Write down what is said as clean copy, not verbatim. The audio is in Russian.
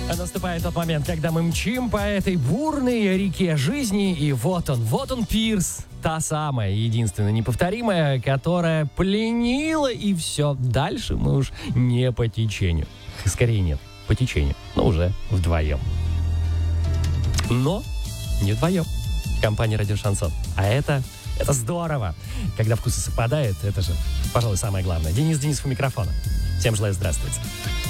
Наступает тот момент, когда мы мчим по этой бурной реке жизни, и вот он Пирс, та самая, единственная, неповторимая, которая пленила, и все, дальше мы уж не по течению. Скорее нет, по течению, но уже вдвоем. Но не вдвоем. Компания «Радио Шансон». А это здорово. Когда вкусы совпадают, это же, пожалуй, самое главное. Денис у микрофона. Всем желаю здравствуйте.